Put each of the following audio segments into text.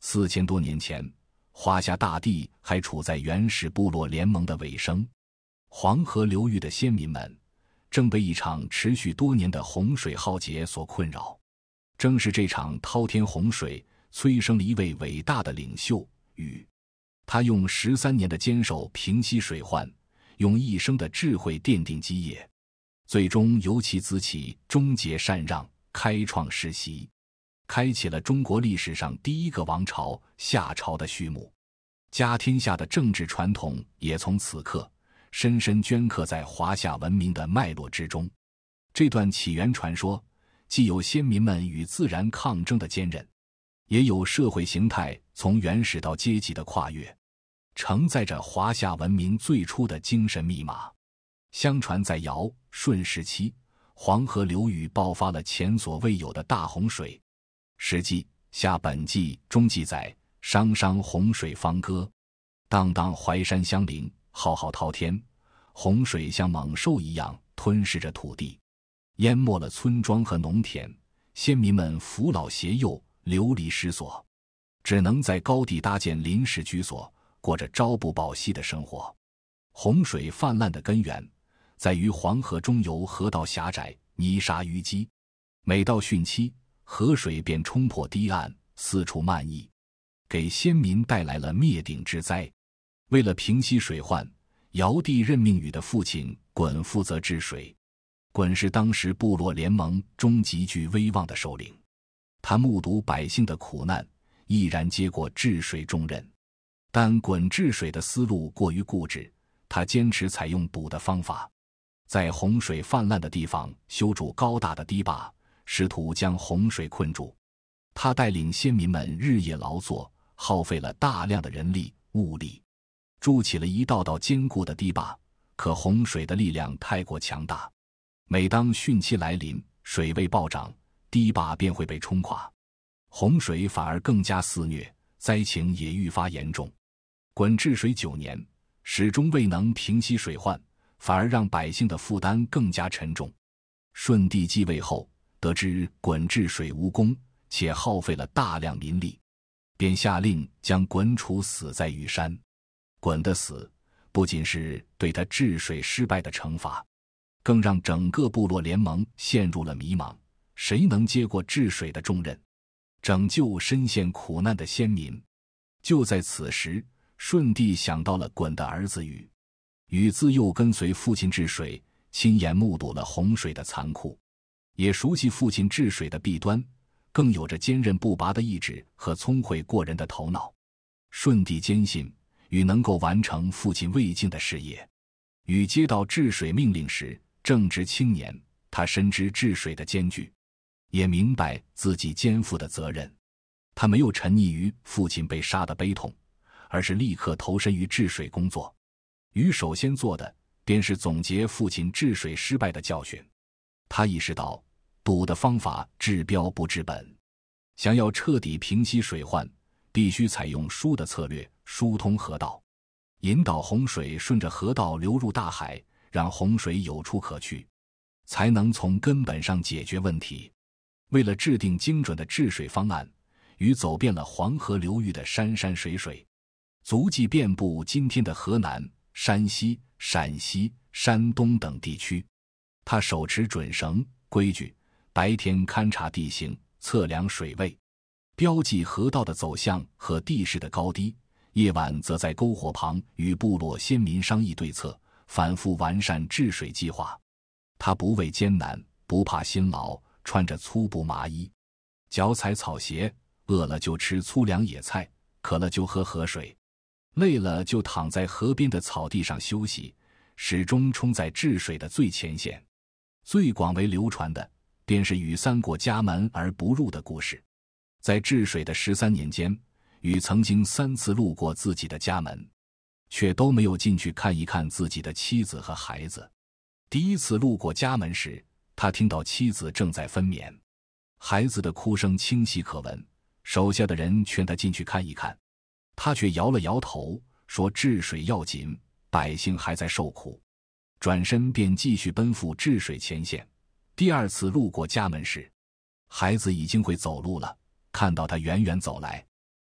4000多年前，华夏大地还处在原始部落联盟的尾声，黄河流域的先民们正被一场持续多年的洪水浩劫所困扰。正是这场滔天洪水催生了一位伟大的领袖禹，他用13年的坚守平息水患，用一生的智慧奠定基业，最终由其子起终结禅让，开创世袭，开启了中国历史上第一个王朝夏朝的序幕。家天下的政治传统也从此刻深深镌刻在华夏文明的脉络之中。这段起源传说既有先民们与自然抗争的坚韧，也有社会形态从原始到阶级的跨越，承载着华夏文明最初的精神密码。相传在尧舜时期，黄河流域爆发了前所未有的大洪水。史记下本纪中记载，商商洪水方歌，荡荡淮山相邻，浩浩滔天，洪水像猛兽一样吞噬着土地，淹没了村庄和农田，先民们扶老携幼，流离失所，只能在高地搭建临时居所，过着朝不保夕的生活。洪水泛滥的根源在于黄河中游河道狭窄，泥沙淤积，每到汛期，河水便冲破堤岸，四处漫溢，给先民带来了灭顶之灾。为了平息水患，尧帝任命禹的父亲鲧负责治水。鲧是当时部落联盟中极具威望的首领，他目睹百姓的苦难，毅然接过治水重任。但鲧治水的思路过于固执，他坚持采用补的方法，在洪水泛滥的地方修筑高大的堤坝，试图将洪水困住。他带领先民们日夜劳作，耗费了大量的人力物力，筑起了一道道坚固的堤坝。可洪水的力量太过强大，每当汛期来临，水位暴涨，堤坝便会被冲垮，洪水反而更加肆虐，灾情也愈发严重。鲧治水9年，始终未能平息水患，反而让百姓的负担更加沉重。舜帝继位后，得知鲧治水无功，且耗费了大量民力，便下令将鲧处死在禹山。鲧的死不仅是对他治水失败的惩罚，更让整个部落联盟陷入了迷茫，谁能接过治水的重任，拯救深陷苦难的先民？就在此时，舜帝想到了鲧的儿子禹。禹自幼跟随父亲治水，亲眼目睹了洪水的残酷，也熟悉父亲治水的弊端，更有着坚韧不拔的意志和聪慧过人的头脑。舜帝坚信禹能够完成父亲未尽的事业。禹接到治水命令时正值青年，他深知治水的艰巨，也明白自己肩负的责任。他没有沉溺于父亲被杀的悲痛，而是立刻投身于治水工作。禹首先做的便是总结父亲治水失败的教训。他意识到补的方法治标不治本，想要彻底平息水患，必须采用疏的策略，疏通河道，引导洪水顺着河道流入大海，让洪水有处可去，才能从根本上解决问题。为了制定精准的治水方案，禹走遍了黄河流域的山山水水，足迹遍布今天的河南、山西、陕西、山东等地区。他手持准绳、规矩，白天勘察地形，测量水位，标记河道的走向和地势的高低，夜晚则在篝火旁与部落先民商议对策，反复完善治水计划。他不畏艰难，不怕辛劳，穿着粗布麻衣，脚踩草鞋，饿了就吃粗粮野菜，渴了就喝河水，累了就躺在河边的草地上休息，始终冲在治水的最前线。最广为流传的便是禹3过家门而不入的故事。在治水的13年间，禹曾经3次路过自己的家门，却都没有进去看一看自己的妻子和孩子。第一次路过家门时，他听到妻子正在分娩，孩子的哭声清晰可闻，手下的人劝他进去看一看，他却摇了摇头，说治水要紧，百姓还在受苦，转身便继续奔赴治水前线。第2次路过家门时，孩子已经会走路了，看到他远远走来，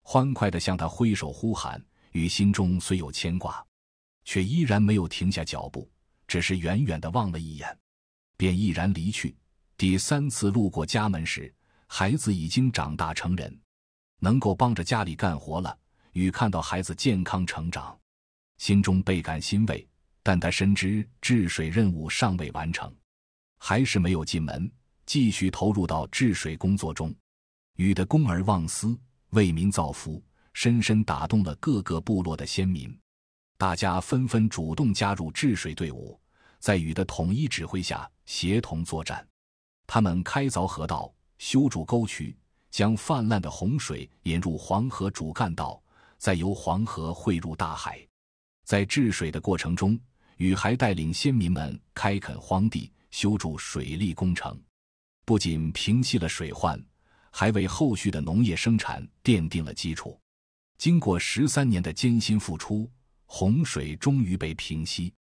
欢快地向他挥手呼喊，禹心中虽有牵挂，却依然没有停下脚步，只是远远地望了一眼，便毅然离去。第3次路过家门时，孩子已经长大成人，能够帮着家里干活了。禹看到孩子健康成长，心中倍感欣慰，但他深知治水任务尚未完成，还是没有进门，继续投入到治水工作中。禹的公而忘私，为民造福，深深打动了各个部落的先民，大家纷纷主动加入治水队伍，在禹的统一指挥下协同作战。他们开凿河道，修筑沟渠，将泛滥的洪水引入黄河主干道，再由黄河汇入大海。在治水的过程中，禹还带领先民们开垦荒地，修筑水利工程，不仅平息了水患，还为后续的农业生产奠定了基础。经过13年的艰辛付出，洪水终于被平息。